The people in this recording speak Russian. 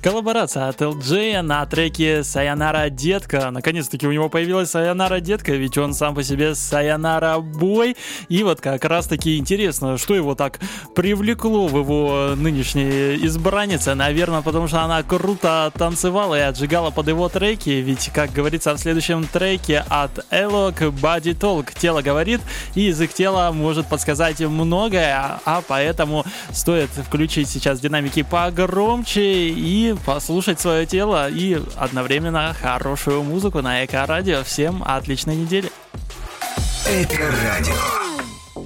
Коллаборация от LG на треке «Sayonara, детка». Наконец-таки у него появилась «Sayonara, детка», ведь он сам по себе «Sayonara Boy». И вот как раз-таки интересно, что его так привлекло в его нынешней избраннице. Наверное, потому что она круто танцевала и отжигала под его треки. Ведь, как говорится в следующем треке от Elok, Body Talk, тело говорит, и язык тела может подсказать многое, а поэтому стоит включить сейчас динамики погромче и послушать свое тело и одновременно хорошую музыку на Эко-радио. Всем отличной недели. Эко-радио.